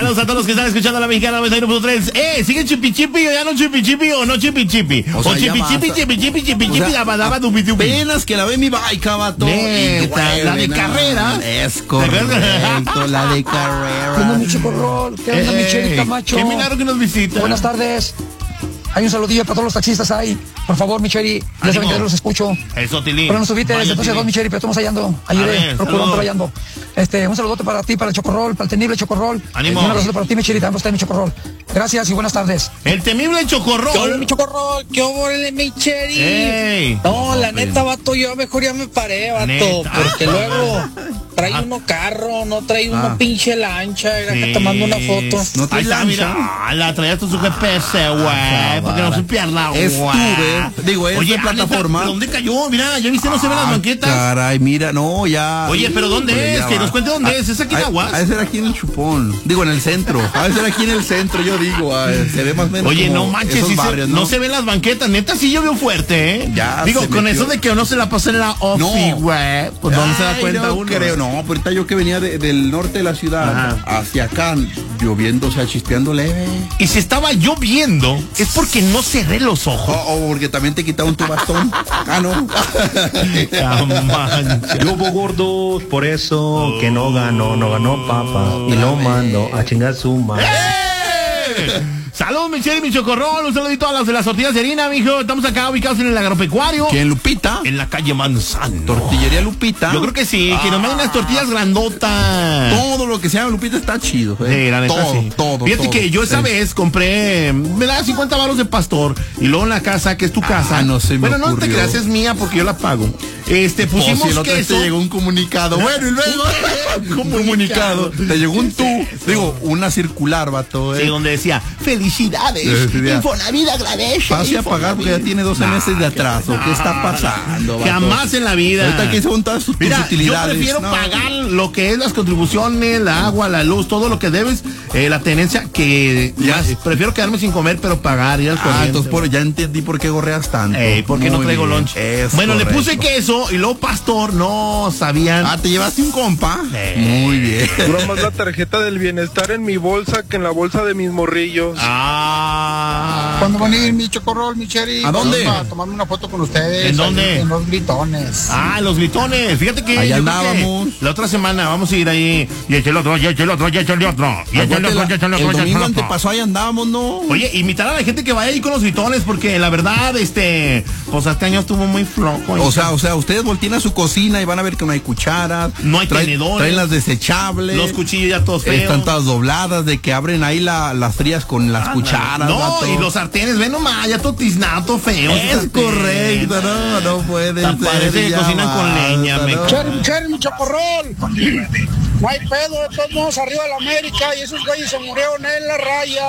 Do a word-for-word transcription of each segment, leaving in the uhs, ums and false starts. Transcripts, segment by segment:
saludos a todos los que están escuchando la Mexicana noventa y uno punto tres. Eh, ¿sigue chipi chipi o ya no chipi chipi o no chipi chipi? O, O sea, chipi ya chipi, basta. chipi chipi, chipi O chipi, sea, daba daba dubi dubi. Apenas que la ve mi bike, vato. Neta, Y la de güey, carrera. Es correcto, la de carrera. ¿Qué onda, mi Chocorrol? ¿Qué onda, mi Cheri Ey, Camacho? qué milagro que nos visita. Buenas tardes. Hay un saludillo para todos los taxistas ahí. Por favor, mi Cheri, ya Ánimo. saben que yo los escucho. Eso, Tilín. Pero no subiste Vaya, desde entonces Tilín. dos, mi Cheri, pero estamos hallando. A ver, Ayudé, procurando, saludos. pero hallando. Este, un saludote para ti, para el Chocorrol, para el temible Chocorrol. Ánimo. Y un abrazo para ti, mi Cheri, también está mi Chocorrol. Gracias y buenas tardes. El temible Chocorrol. ¿Qué onda, mi Chocorrol? ¿Qué hubo, mi Cheri? Ey. No, la neta, vato, yo mejor ya me paré, vato. Neta. Porque luego trae uno carro, no trae uno Ah. pinche lancha. Era Sí. que tomando una foto. No Ahí trae está, lancha. mira. Ah, la traías tú su G P S, güey. Porque no se pierda, güey. Es tu, ¿eh? Digo, es Oye, de plataforma. ¿pero ¿dónde cayó? Mira, ya viste, no se ven las Ah, banquetas. Caray, mira, no, ya. Oye, pero ¿dónde Híjole, es? ya Que va. nos cuente dónde Ah, es. ¿Es aquí en ha- Aguas? Ha de ser aquí en el Chupón. Digo, en el centro. Ha de ser aquí en el centro, yo digo. ah, Se ve más o menos Oye, como no manches, esos sí se- barrios, no ¿no? se ven las banquetas, neta sí llovió fuerte, ¿eh? Ya Digo, se con metió. eso de que uno se la pasa en la ofi, No. güey, pues no se da Ay, cuenta no uno. creo, no, pero ahorita yo que venía de- del norte de la ciudad Ajá. hacia acá, lloviendo, o sea, chispeando leve. Y si estaba lloviendo, es porque no cerré los O, ojos. o porque también te quitaron tu bastón. Ah, no. Ah, mancha. Yo hubo gordos, por eso que no ganó, no ganó papa y lo mando a chingar su madre. ¡Eh! Saludos, mi Cheri, mi Chocorrol, un saludito a los de las tortillas de harina, mijo. Estamos acá ubicados en el agropecuario, ¿Quién, Lupita? en la calle Manzano. Tortillería Lupita. Yo creo que sí, que nos manden unas tortillas grandotas. Todo lo que se llama Lupita está chido. ¿eh? Sí, la neta todo, sí. todo, Fíjate todo. que yo esa Sí. vez compré, me da cincuenta baros de pastor y luego en la casa, que es tu casa. Ah, no se me Bueno, no te ocurrió. creas, es mía porque yo la pago. Este, Pues pusimos si el otro día queso. te llegó un comunicado. Bueno, y luego un comunicado. Te llegó un tú. Digo, una circular, vato. Sí, ¿eh? donde decía, felicidades, Sí, ya. Infonavit agradece. Pase a pagar porque ya tiene doce meses de atraso. ¿Qué está pasando, vato? Jamás en la vida. Ahorita que son todas tus tus Mira, yo utilidades. prefiero No. pagar lo que es las contribuciones, la agua, la luz, todo lo que debes, eh, la tenencia, que Ya. más, prefiero quedarme sin comer, pero pagar, ir al Ah, corriente. entonces por, ya entendí por qué gorreas tanto. Ey, ¿por qué no Muy traigo bien, lunch? es Bueno, le puse correcto. queso y luego pastor, no sabían. Ah, ¿te llevaste un compa? Eh. Muy bien. Dura más la tarjeta del bienestar en mi bolsa que en la bolsa de mis morrillos. Ah. ¿Cuándo van a ir mi Chocorrol, mi Cheri? ¿A dónde? Para tomarme una foto con ustedes. ¿En dónde? ahí En los gritones. Ah, los gritones. Fíjate que Allá yo creo andábamos. que la otra semana vamos a ir ahí y eche el otro, y eche el otro, y eche el otro. Y eche el otro, y eche el otro, El y eche el domingo otro. antepasado ahí andábamos, ¿no? Oye, invitar a la gente que vaya ahí con los gritones, porque la verdad, este, pues este año estuvo muy flojo. O sea, o sea, ustedes voltean a su cocina y van a ver que no hay cucharas. No hay traen, tenedores. Traen las desechables. los cuchillos ya todos feos. Están todas dobladas, de que abren ahí la- las frías con las cucharas. No, vato. y los sartenes, ven nomás, ya todo tiznado, feo. Es correcto, no, no puede Hasta ser. parece que ya cocinan con basta, leña, me ¿no? Cheri, Cheri, mi Chocorrol. No hay pedo, de todos modos arriba de la América y esos güeyes se murieron en la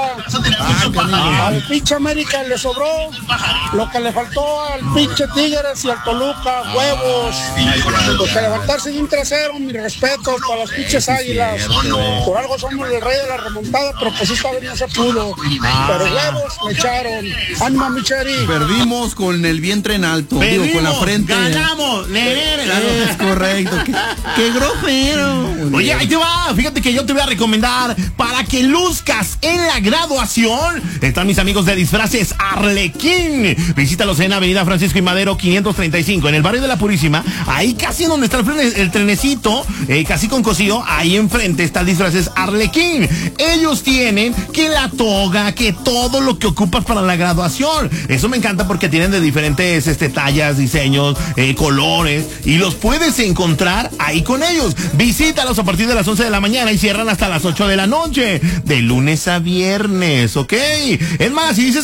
raya. Al pinche América le sobró lo que le faltó al pinche Tigres y al Toluca, huevos. Porque levantarse de un trasero, mi respeto para las pinches águilas. Por algo somos el rey de la remontada, pero pues esta vez no se pudo. Pero huevos me echaron. Ánimo, mi Cheri. Perdimos con el vientre en alto, digo, con la Perdimos, frente. ganamos, le, le, le, Es correcto. Qué, qué grosero. Oye, ahí te va, fíjate que yo te voy a recomendar para que luzcas en la graduación. Están mis amigos de Disfraces Arlequín. Visítalos en Avenida Francisco y Madero quinientos treinta y cinco, en el barrio de La Purísima. Ahí casi en donde está el, frene- el trenecito, eh, casi con Cosío, ahí enfrente está Disfraces Arlequín. Ellos tienen que la toga, que todo lo que ocupas para la graduación. Eso me encanta porque tienen de diferentes este, tallas, diseños, eh, colores, y los puedes encontrar ahí con ellos. Visítalos a partir de las once de la mañana y cierran hasta las ocho de la noche, de lunes a viernes, ¿ok? Es más, si dices